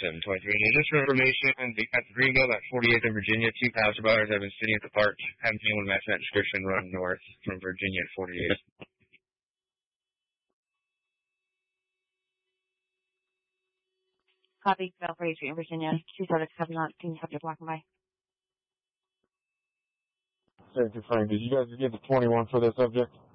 723. And just for information, at the Greenville, at 48th and Virginia, 2 passerbys have been sitting at the park. Haven't seen anyone match that description running north from Virginia at 48th. Copy, Bell 43 in Virginia. 276 not can you have your black and white? Frank, did you guys get the 21 for this subject?